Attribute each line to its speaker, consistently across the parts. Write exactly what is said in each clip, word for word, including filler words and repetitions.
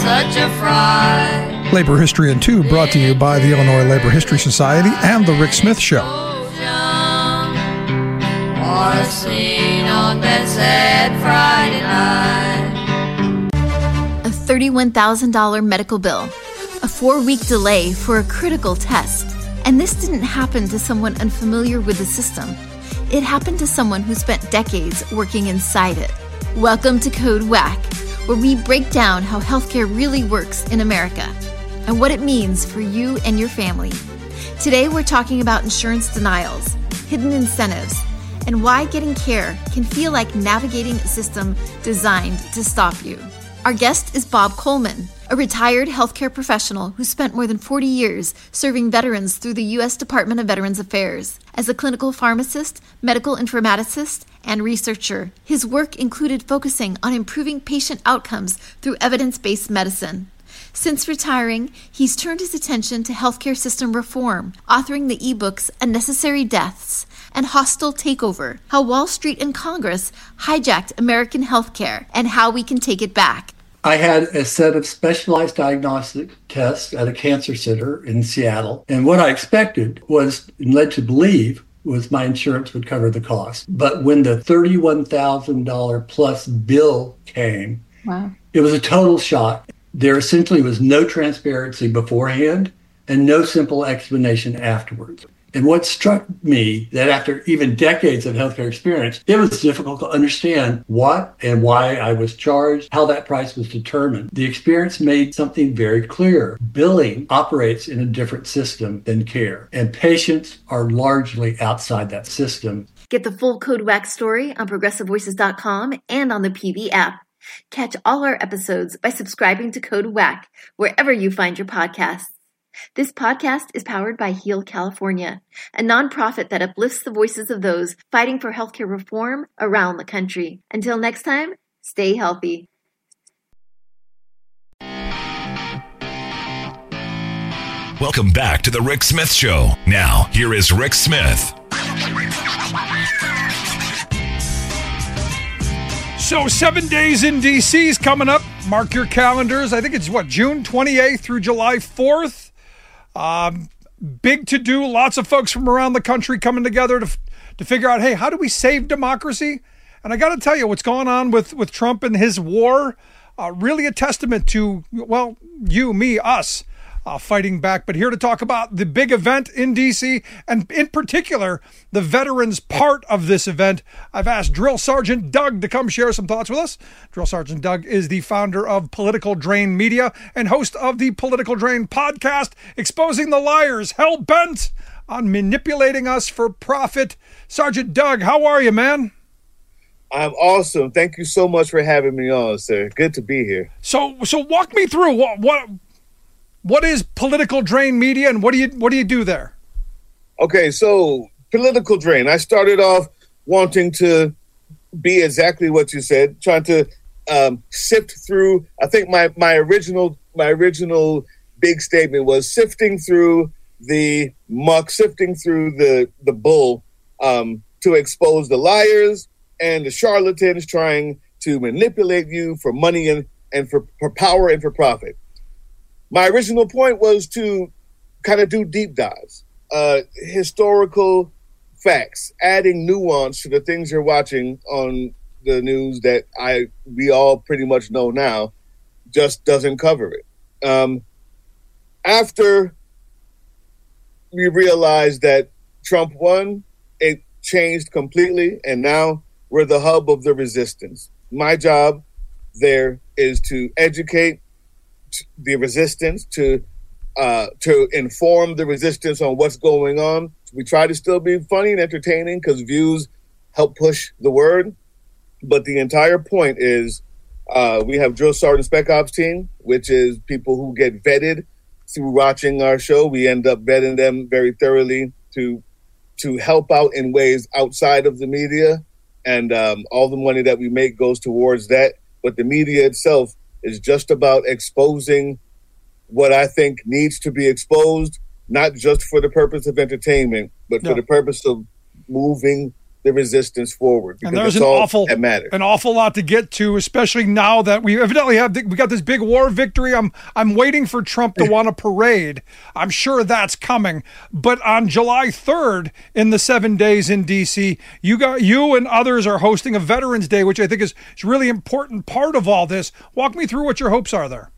Speaker 1: such a fright.
Speaker 2: Labor History in Two, brought to you by the Illinois Labor History Society and The Rick Smith Show.
Speaker 1: Or a scene on that sad Friday night.
Speaker 3: A thirty-one thousand dollars medical bill, a four-week delay for a critical test. And this didn't happen to someone unfamiliar with the system. It happened to someone who spent decades working inside it. Welcome to Code Whack, where we break down how healthcare really works in America and what it means for you and your family. Today, we're talking about insurance denials, hidden incentives, and why getting care can feel like navigating a system designed to stop you. Our guest is Bob Coleman, a retired healthcare professional who spent more than forty years serving veterans through the U S Department of Veterans Affairs. As a clinical pharmacist, medical informaticist, and researcher, his work included focusing on improving patient outcomes through evidence-based medicine. Since retiring, he's turned his attention to healthcare system reform, authoring the ebooks Unnecessary Deaths and Hostile Takeover, How Wall Street and Congress Hijacked American Healthcare and How We Can Take It Back.
Speaker 4: I had a set of specialized diagnostic tests at a cancer center in Seattle. And what I expected was, and led to believe, was my insurance would cover the cost. But when the thirty-one thousand dollars plus bill came,
Speaker 3: wow,
Speaker 4: it was a total shock. There essentially was no transparency beforehand and no simple explanation afterwards. And what struck me, that after even decades of healthcare experience, it was difficult to understand what and why I was charged, how that price was determined. The experience made something very clear. Billing operates in a different system than care, and patients are largely outside that system.
Speaker 3: Get the full Code Whack story on progressive voices dot com and on the P V app. Catch all our episodes by subscribing to Code Whack wherever you find your podcasts. This podcast is powered by Heal California, a nonprofit that uplifts the voices of those fighting for healthcare reform around the country. Until next time, stay healthy.
Speaker 5: Welcome back to The Rick Smith Show. Now, here is Rick Smith.
Speaker 2: So seven days in D C is coming up. Mark your calendars. I think it's, what, June twenty-eighth through July fourth. Um, big to do. Lots of folks from around the country coming together to to figure out, hey, how do we save democracy? And I got to tell you, what's going on with, with Trump and his war, uh, really a testament to, well, you, me, us, uh, fighting back. But here to talk about the big event in D C, and in particular, the veterans part of this event, I've asked Drill Sergeant Doug to come share some thoughts with us. Drill Sergeant Doug is the founder of Political Drain Media and host of the Political Drain podcast, exposing the liars hell-bent on manipulating us for profit. Sergeant Doug, how are you, man?
Speaker 6: I'm awesome. Thank you so much for having me on, sir. Good to be here.
Speaker 2: So, so walk me through what what what is Political Drain Media, and what do you what do you do there?
Speaker 6: Okay, so Political Drain. I started off wanting to be exactly what you said, trying to um, sift through. I think my my original my original big statement was sifting through the muck, sifting through the the bull um, to expose the liars and the charlatans trying to manipulate you for money and, and for, for power and for profit. My original point was to kind of do deep dives, uh, historical facts, adding nuance to the things you're watching on the news that I we all pretty much know now, just doesn't cover it. Um, after we realized that Trump won, it changed completely, and now we're the hub of the resistance. My job there is to educate the resistance, to uh, to inform the resistance on what's going on. We try to still be funny and entertaining because views help push the word. But the entire point is uh, we have Drill Sergeant Spec Ops team, which is people who get vetted through watching our show. We end up vetting them very thoroughly to to help out in ways outside of the media. And um, all the money that we make goes towards that. But the media itself is just about exposing what I think needs to be exposed, not just for the purpose of entertainment, but for
Speaker 2: no.
Speaker 6: the purpose of moving the resistance forward.
Speaker 2: And there's an awful,
Speaker 6: that matters.
Speaker 2: an awful lot to get to, especially now that we evidently have the, we got this big war victory. I'm I'm waiting for Trump to want a parade. I'm sure that's coming. But on July third, in the seven days in D C, you got you and others are hosting a Veterans Day, which I think is is a really important part of all this. Walk me through what your hopes are there.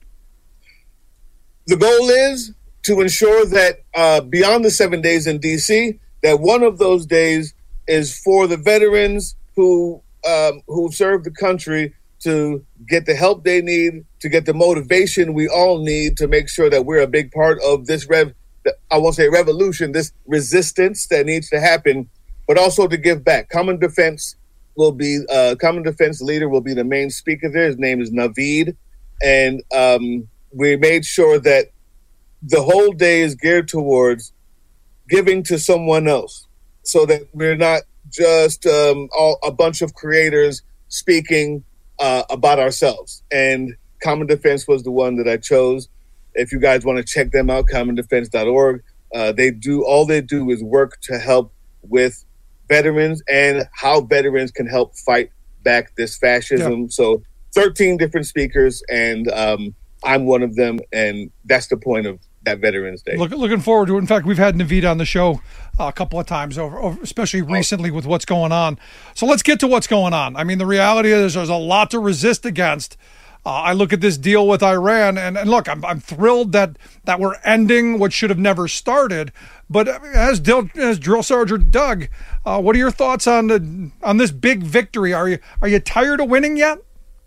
Speaker 6: The goal is to ensure that uh, beyond the seven days in D C, that one of those days is for the veterans who um, who served the country to get the help they need, to get the motivation we all need to make sure that we're a big part of this rev. I won't say revolution, this resistance that needs to happen, but also to give back. Common Defense will be uh, Common Defense leader will be the main speaker there. His name is Naveed, and um, we made sure that the whole day is geared towards giving to someone else, so that we're not just um, all, a bunch of creators speaking uh, about ourselves. And Common Defense was the one that I chose. If you guys want to check them out, common defense dot org. Uh, they do all they do is work to help with veterans and how veterans can help fight back this fascism. Yeah. So thirteen different speakers, and um, I'm one of them, and that's the point of that Veterans Day.
Speaker 2: Look, looking forward to it. In fact, we've had Naveed on the show uh, a couple of times, over, over especially recently with what's going on. So let's get to what's going on. I mean, the reality is there's a lot to resist against. Uh, I look at this deal with Iran, and, and look, I'm I'm thrilled that that we're ending what should have never started. But as Dil, as Drill Sergeant Doug, uh, what are your thoughts on the on this big victory? Are you are you tired of winning yet?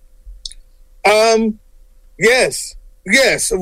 Speaker 6: Um, yes, yes.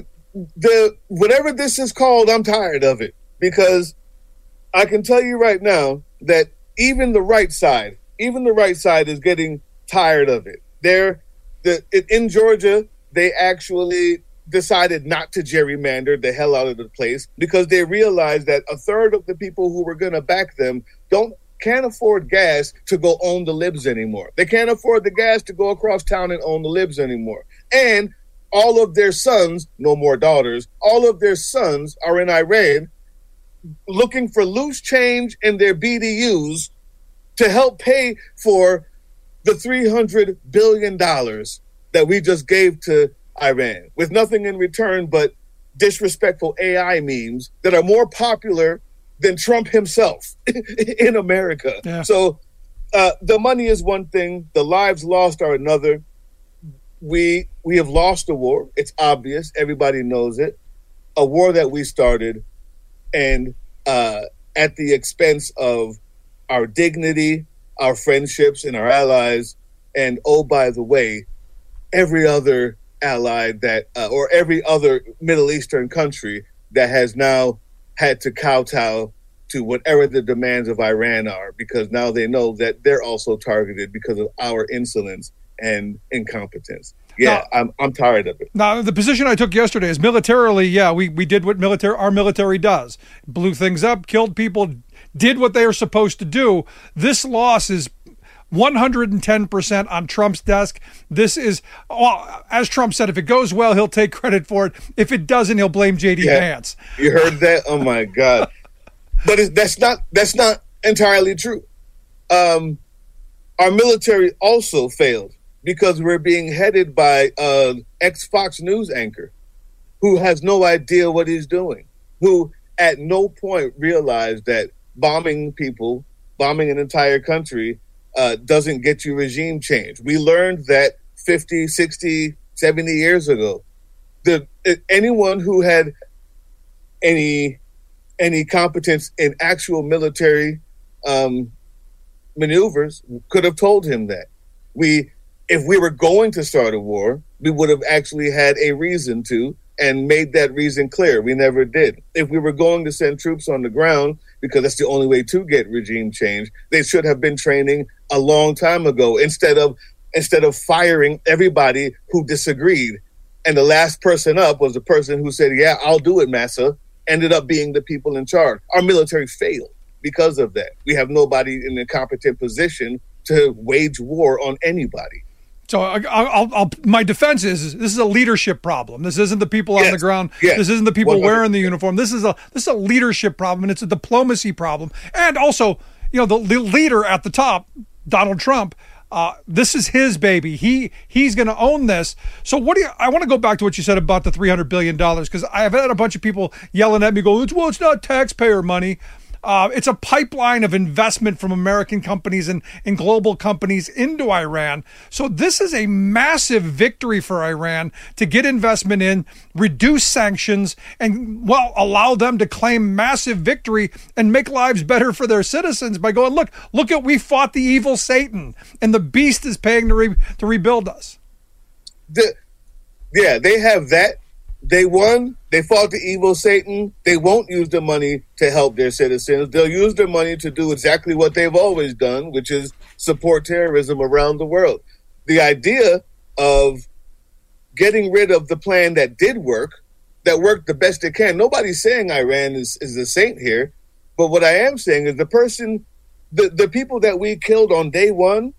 Speaker 6: The whatever this is called, I'm tired of it, because I can tell you right now that even the right side, even the right side is getting tired of it. They're the in Georgia, they actually decided not to gerrymander the hell out of the place because they realized that a third of the people who were going to back them don't can't afford gas to go own the libs anymore. They can't afford the gas to go across town and own the libs anymore. And all of their sons, no more daughters, all of their sons are in Iran looking for loose change in their B D Us to help pay for the three hundred billion dollars that we just gave to Iran, with nothing in return but disrespectful A I memes that are more popular than Trump himself in America. Yeah. So uh, the money is one thing. The lives lost are another. We we have lost a war. It's obvious. Everybody knows it. A war that we started, and uh, at the expense of our dignity, our friendships, and our allies. And oh, by the way, every other ally that, uh, or every other Middle Eastern country that has now had to kowtow to whatever the demands of Iran are, because now they know that they're also targeted because of our insolence and incompetence. Yeah, now, I'm I'm tired of it.
Speaker 2: Now, the position I took yesterday is militarily, yeah, we, we did what military our military does. Blew things up, killed people, did what they were supposed to do. This loss is one hundred ten percent on Trump's desk. This is, well, as Trump said, if it goes well, he'll take credit for it. If it doesn't, he'll blame J D.
Speaker 6: Yeah,
Speaker 2: Vance.
Speaker 6: You heard that? Oh, my God. But it's, that's not that's not entirely true. Um, our military also failed because we're being headed by an ex-Fox News anchor who has no idea what he's doing, who at no point realized that bombing people, bombing an entire country, uh, doesn't get you regime change. We learned that fifty, sixty, seventy years ago. The anyone who had any any competence in actual military um, maneuvers could have told him that. We, if we were going to start a war, we would have actually had a reason to and made that reason clear. We never did. If we were going to send troops on the ground, because that's the only way to get regime change, they should have been training a long time ago instead of instead of firing everybody who disagreed. And the last person up was the person who said, yeah, I'll do it, massa, ended up being the people in charge. Our military failed because of that. We have nobody in a competent position to wage war on anybody.
Speaker 2: So I'll, I'll, I'll, my defense is this is a leadership problem. This isn't the people
Speaker 6: yes.
Speaker 2: on the ground.
Speaker 6: Yes.
Speaker 2: This isn't the people
Speaker 6: one hundred percent
Speaker 2: wearing the uniform. This is a this is a leadership problem, and it's a diplomacy problem. And also, you know, the, the leader at the top, Donald Trump, uh, this is his baby. He he's going to own this. So what do you? I want to go back to what you said about the three hundred billion dollars, because I've had a bunch of people yelling at me, go, "Well, it's not taxpayer money." Uh, it's a pipeline of investment from American companies and, and global companies into Iran. So this is a massive victory for Iran to get investment in, reduce sanctions, and, well, allow them to claim massive victory and make lives better for their citizens by going, look, look at, we fought the evil Satan, and the beast is paying to, re, to rebuild us.
Speaker 6: The, yeah, they have that. They won. They fought the evil Satan. They won't use the money to help their citizens. They'll use their money to do exactly what they've always done, which is support terrorism around the world. The idea of getting rid of the plan that did work, that worked the best it can. Nobody's saying Iran is, is a saint here. But what I am saying is the person, the, the people that we killed on day one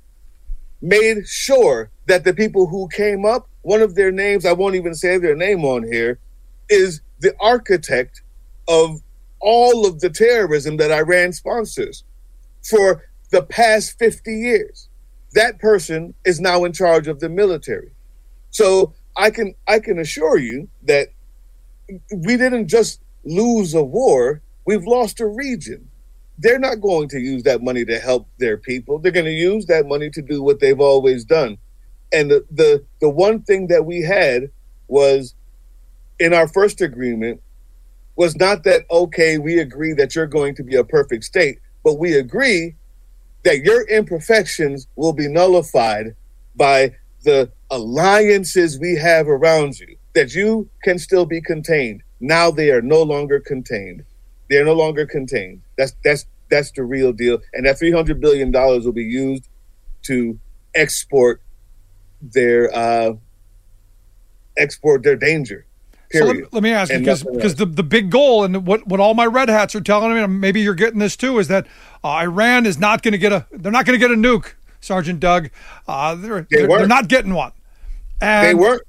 Speaker 6: made sure that the people who came up, one of their names, I won't even say their name on here, is the architect of all of the terrorism that Iran sponsors for the past fifty years. That person is now in charge of the military. So I can I can assure you that we didn't just lose a war, we've lost a region. They're not going to use that money to help their people. They're going to use that money to do what they've always done. And the, the the one thing that we had was in our first agreement was not that, okay, we agree that you're going to be a perfect state, but we agree that your imperfections will be nullified by the alliances we have around you, that you can still be contained. Now they are no longer contained. They're no longer contained. That's that's that's the real deal. And that three hundred billion dollars will be used to export their uh, export their danger. Period.
Speaker 2: So let, let me ask you, because because the, the big goal, and what, what all my red hats are telling me, and maybe you're getting this too, is that uh, Iran is not going to get a they're not going to get a nuke, Sergeant Doug. Uh, they're,
Speaker 6: they
Speaker 2: they're, they're not getting one. And
Speaker 6: they weren't.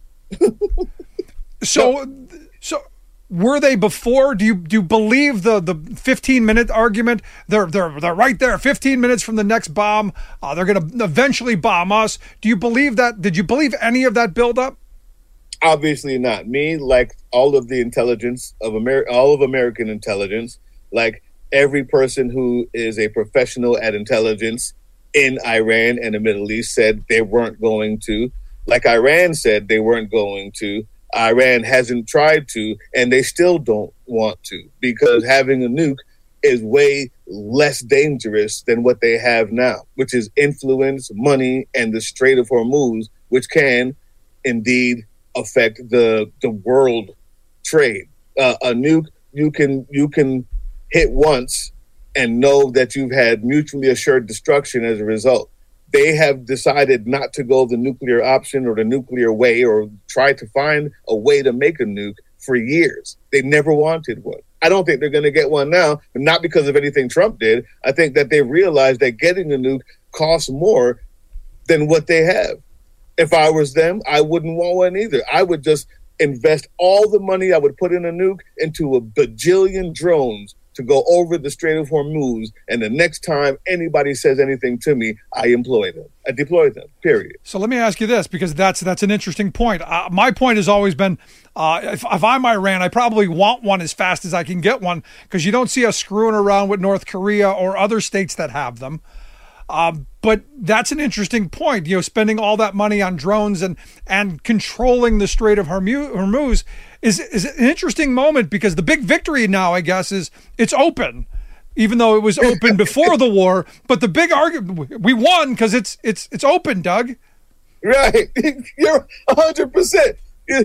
Speaker 2: so so were they before? Do you do you believe the the fifteen minute argument? They're they're they're right there, fifteen minutes from the next bomb. Uh, they're going to eventually bomb us. Do you believe that? Did you believe any of that buildup?
Speaker 6: Obviously not. Me, like all of the intelligence of Amer- all of American intelligence, like every person who is a professional at intelligence in Iran and the Middle East, said they weren't going to. Like Iran said they weren't going to. Iran hasn't tried to, and they still don't want to, because having a nuke is way less dangerous than what they have now, which is influence, money, and the Strait of Hormuz, which can indeed affect the the world trade. Uh, a nuke, you can you can hit once and know that you've had mutually assured destruction as a result. They have decided not to go the nuclear option or the nuclear way, or try to find a way to make a nuke for years. They never wanted one. I don't think they're going to get one now, but not because of anything Trump did. I think that they realized that getting a nuke costs more than what they have. If I was them, I wouldn't want one either. I would just invest all the money I would put in a nuke into a bajillion drones to go over the Strait of Hormuz, and the next time anybody says anything to me, I employ them. I deploy them, period.
Speaker 2: So let me ask you this, because that's that's an interesting point. Uh, my point has always been, uh, if, if I'm Iran, I probably want one as fast as I can get one, because you don't see us screwing around with North Korea or other states that have them. Um, but that's an interesting point, you know, spending all that money on drones and, and controlling the Strait of Hormuz is, is an interesting moment, because the big victory now, I guess, is it's open, even though it was open before the war. But the big argument, we won because it's, it's, it's open, Doug.
Speaker 6: Right. You're one hundred percent.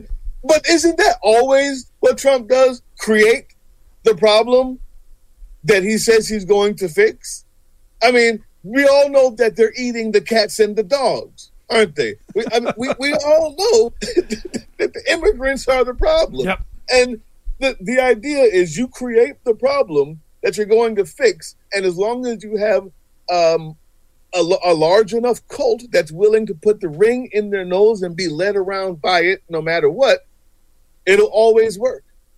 Speaker 6: But isn't that always what Trump does? Create the problem that he says he's going to fix? I mean, we all know that they're eating the cats and the dogs, aren't they? We, I mean, we, we all know that the immigrants are the problem.
Speaker 2: Yep.
Speaker 6: And the, the idea is you create the problem that you're going to fix, and as long as you have um, a, a large enough cult that's willing to put the ring in their nose and be led around by it no matter what, it'll always work.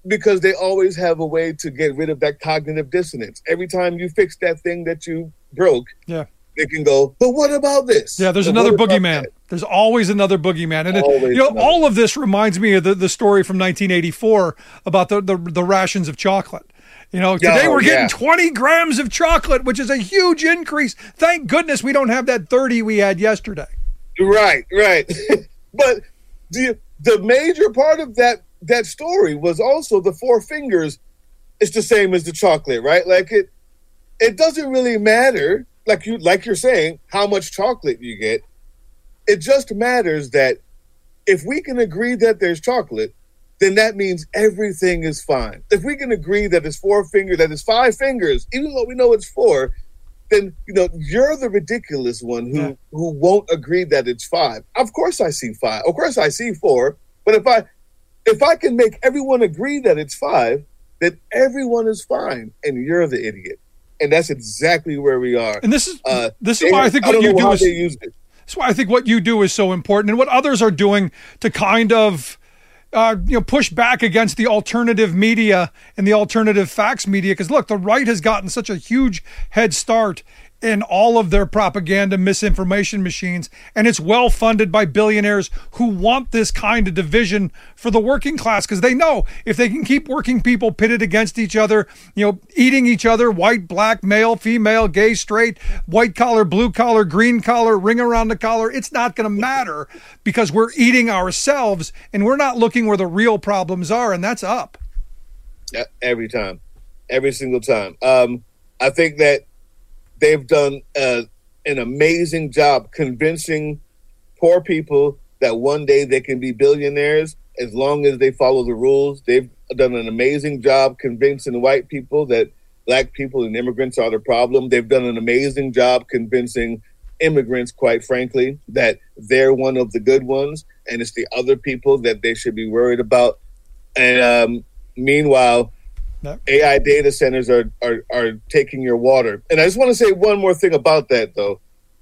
Speaker 6: because they always have a way to get rid of that cognitive dissonance. Every time you fix that thing that you broke,
Speaker 2: yeah,
Speaker 6: they can go, but what about this?
Speaker 2: Yeah, there's
Speaker 6: But
Speaker 2: another
Speaker 6: what about
Speaker 2: boogeyman.
Speaker 6: that?
Speaker 2: There's always another boogeyman. And, it,
Speaker 6: Always
Speaker 2: you know,
Speaker 6: another.
Speaker 2: all of this reminds me of the, the story from nineteen eighty-four about the, the, the rations of chocolate. You know, today
Speaker 6: Oh,
Speaker 2: we're getting
Speaker 6: yeah.
Speaker 2: twenty grams of chocolate, which is a huge increase. Thank goodness we don't have that thirty we had yesterday.
Speaker 6: Right, right. But the the major part of that that story was also the four fingers. It's the same as the chocolate, right? Like it it doesn't really matter, like you like you're saying, how much chocolate you get. It just matters that if we can agree that there's chocolate, then that means everything is fine. If we can agree that it's four fingers, that it's five fingers, even though we know it's four, then you know you're the ridiculous one who
Speaker 2: Yeah.
Speaker 6: who won't agree that it's five. Of course I see five. Of course I see four. But if I if I can make everyone agree that it's five, then everyone is fine, and you're the idiot. And that's exactly where we are.
Speaker 2: And this is
Speaker 6: Uh,
Speaker 2: this is
Speaker 6: they-
Speaker 2: why I think
Speaker 6: I
Speaker 2: what
Speaker 6: don't
Speaker 2: you
Speaker 6: know
Speaker 2: do
Speaker 6: how
Speaker 2: is
Speaker 6: they used it.
Speaker 2: That's why I think what you do is so important, and what others are doing to kind of, uh, you know, push back against the alternative media and the alternative facts media. Because look, the right has gotten such a huge head start in all of their propaganda misinformation machines, and it's well funded by billionaires who want this kind of division for the working class, because they know if they can keep working people pitted against each other, you know, eating each other, white, black, male, female, gay, straight, white collar, blue collar, green collar, ring around the collar, it's not going to matter because we're eating ourselves and we're not looking where the real problems are, and that's up.
Speaker 6: Yeah, every time, every single time. Um, I think that they've done uh, an amazing job convincing poor people that one day they can be billionaires as long as they follow the rules. They've done an amazing job convincing white people that black people and immigrants are the problem. They've done an amazing job convincing immigrants, quite frankly, that they're one of the good ones, and it's the other people that they should be worried about. And um, meanwhile,
Speaker 2: Yep.
Speaker 6: A I data centers are, are are taking your water. And I just want to say one more thing about that, though.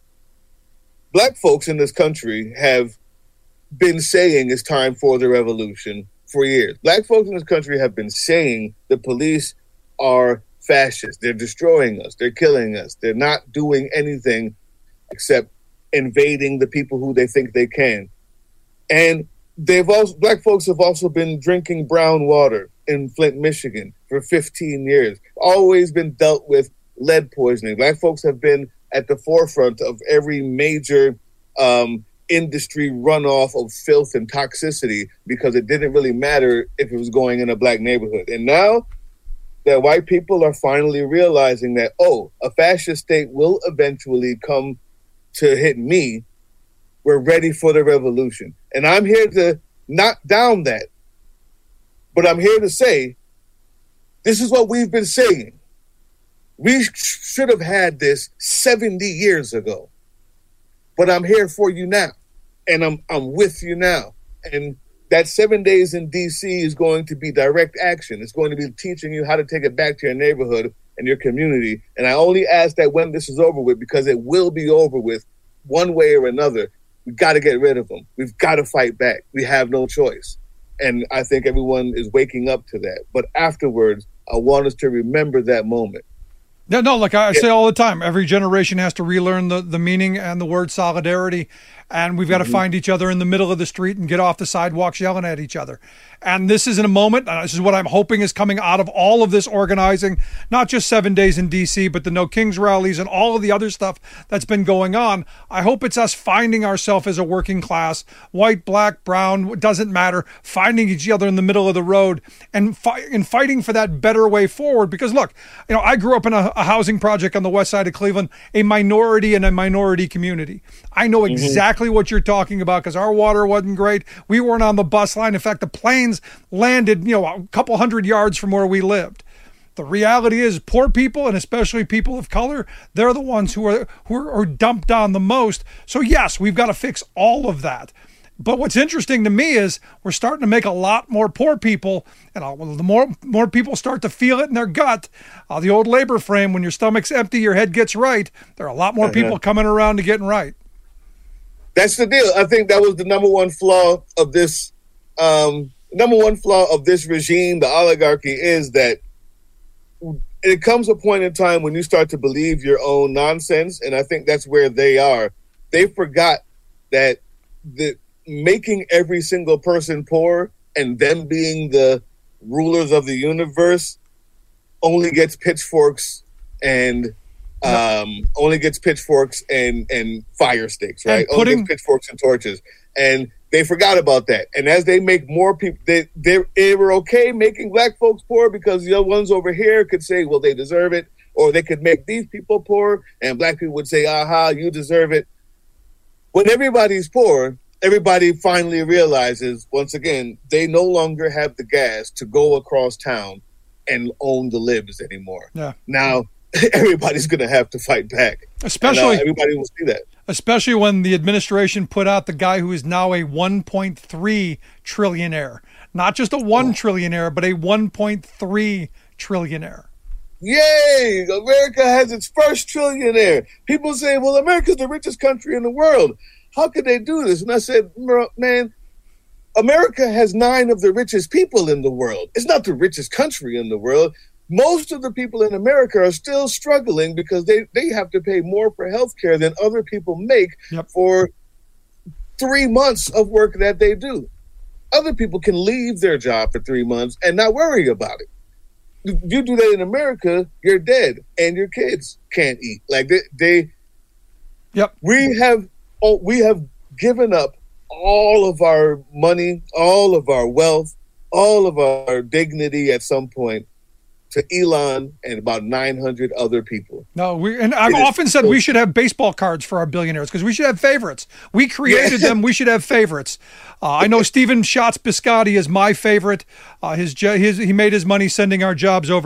Speaker 6: Black folks in this country have been saying it's time for the revolution for years. Black folks in this country have been saying the police are fascists. They're destroying us. They're killing us. They're not doing anything except invading the people who they think they can. And they've also black folks have also been drinking brown water in Flint, Michigan for fifteen years, always been dealt with lead poisoning. Black folks have been at the forefront of every major um, industry runoff of filth and toxicity because it didn't really matter if it was going in a black neighborhood. And now that white people are finally realizing that, oh, a fascist state will eventually come to hit me, we're ready for the revolution. And I'm here to knock down that. But I'm here to say, this is what we've been saying. We sh- should have had this seventy years ago. But I'm here for you now. And I'm I'm with you now. And that seven days in D C is going to be direct action. It's going to be teaching you how to take it back to your neighborhood and your community. And I only ask that when this is over with, because it will be over with one way or another. We've got to get rid of them. We've got to fight back. We have no choice. And I think everyone is waking up to that. But afterwards, I want us to remember that moment.
Speaker 2: Yeah, no, like I say all the time, every generation has to relearn the, the meaning and the word solidarity. And we've got to find each other in the middle of the street and get off the sidewalks yelling at each other. And this is in a moment, and this is what I'm hoping is coming out of all of this organizing, not just seven days in D C, but the No Kings rallies and all of the other stuff that's been going on. I hope it's us finding ourselves as a working class, white, black, brown, it doesn't matter, finding each other in the middle of the road and, fi- and fighting for that better way forward. Because look, you know, I grew up in a, a housing project on the west side of Cleveland, a minority in a minority community. I know exactly what you're talking about because our water wasn't great. We weren't on the bus line. In fact, the planes landed, you know, a couple hundred yards from where we lived. The reality is poor people, and especially people of color, they're the ones who are who are, are dumped on the most. So yes, we've got to fix all of that. But what's interesting to me is we're starting to make a lot more poor people, and uh, the more more people start to feel it in their gut, uh, the old labor frame, when your stomach's empty, your head gets right. There are a lot more
Speaker 6: Uh-huh.
Speaker 2: people coming around to getting right.
Speaker 6: That's the deal. I think that was the number one flaw of this um, number one flaw of this regime, the oligarchy, is that it comes a point in time when you start to believe your own nonsense, and I think that's where they are. They forgot that the making every single person poor and them being the rulers of the universe only gets pitchforks and um, only gets pitchforks and, and fire sticks, right?
Speaker 2: And putting-
Speaker 6: only gets pitchforks and torches. And they forgot about that. And as they make more people, they, they, they were okay making black folks poor because the other ones over here could say, well, they deserve it. Or they could make these people poor and black people would say, aha, you deserve it. When everybody's poor, everybody finally realizes, once again, they no longer have the gas to go across town and own the libs anymore.
Speaker 2: Yeah.
Speaker 6: Now, everybody's going to have to fight back.
Speaker 2: Especially,
Speaker 6: and, uh, everybody will see that.
Speaker 2: Especially when the administration put out the guy who is now a one point three trillionaire. Not just a one oh. trillionaire, but a one point three trillionaire.
Speaker 6: Yay! America has its first trillionaire. People say, well, America's the richest country in the world. How could they do this? And I said, man, America has nine of the richest people in the world. It's not the richest country in the world. Most of the people in America are still struggling because they, they have to pay more for health care than other people make yep. for three months of work that they do. Other people can leave their job for three months and not worry about it. If you do that in America, you're dead and your kids can't eat. Like they, they
Speaker 2: yep.
Speaker 6: we have, oh, we have given up all of our money, all of our wealth, all of our dignity at some point to Elon and about nine hundred other people.
Speaker 2: No, we and I've it often said so we should have baseball cards for our billionaires because we should have favorites. We created yeah. them. We should have favorites. Uh, I know Stephen Schatz Biscotti is my favorite. Uh, his, his he made his money sending our jobs over